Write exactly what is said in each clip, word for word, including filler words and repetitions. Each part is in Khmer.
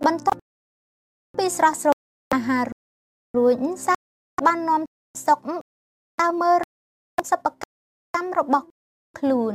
បន្ទាប់ពីស្រស់ស្រពអាហាររួចសាបាននាំសុកដើរមើលសិប្បកម្មរបស់ខ្លួន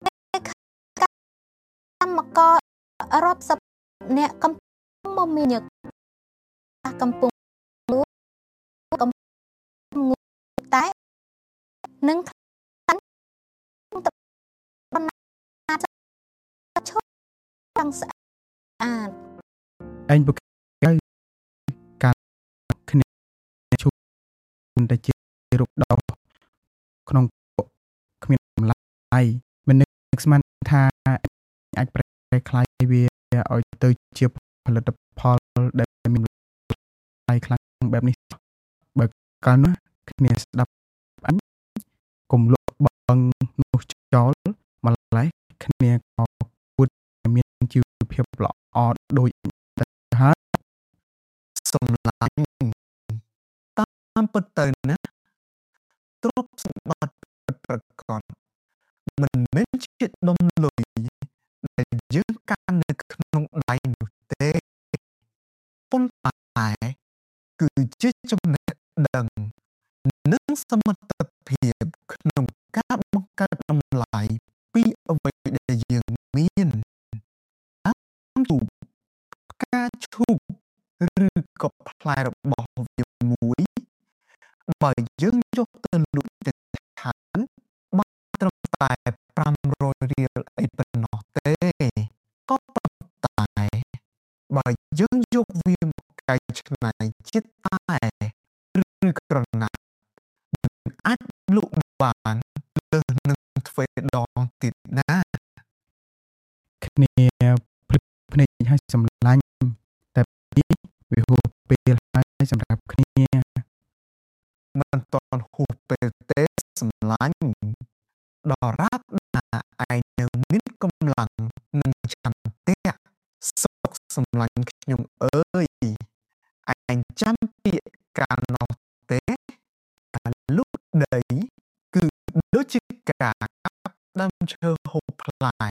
កម្មកររាប់សិបអ្នកកំពុងមមាញឹកកំពុងកំងូតតែនឹងខ្លាំងទៅបណ្ណាឈប់ទាំងស្អាតអញបុកការគ្នាជួនតែជារូបដោក្នុងគ្មានតម្លៃមិននឹកស្មានថាអាចប្រែក្លាយវាឲ្យទៅជាផលិតផលដែលមានតម្លៃខ្លាំងបែបនេះបើកាលណាគ្នាស្ដាប់អញកុំលក់បងនោះចោលម្លេះគ្នាក៏គួរមានជីវភាពល្អដូចទៅហើយសម្លាញ់តាមពិតទៅណាទ្រព្យសម្បត្តិប្រកបមិនមែនជាដុំលុយដែលយើងកាន់នៅក្នុងដៃនោះទេប៉ុន្តែគឺជាចំណេះដឹងនិងសមត្ថភាពក្នុងការបង្កើតតម្លៃពីអ្វីដែលយើងមានតាមទូផ្កាឈូកឬក៏ផ្លែរបស់វាមួយបើយើងយកទៅលក់ទៅឋានបានត្រឹមតែប្រាំរយរៀលអីប៉ុណ្ណោះទេក៏ប៉ុន្តែបើយើងយកវាមកកែច្នៃជាតែឬក្រណាត់នឹងអាចលក់បានលើសនឹងទ្វេដងទៀតណាគ្នាភ្លឹកភ្នែកឲ្យសម្លាញ់តែនេះវាហួសពេលហើយសម្រាប់គ្នាមិនទាន់ហួសពេលទេសម្លាញ់ដរាបណាឯងនៅមានកម្លាំងនិងឆន្ទៈសុខសម្លាញ់ខ្ញុំអើយឯងចាំពាក្យកាលនោះទេការលក់ដីគឺដូចជាការកាប់ដើមឈើហូបផ្លែ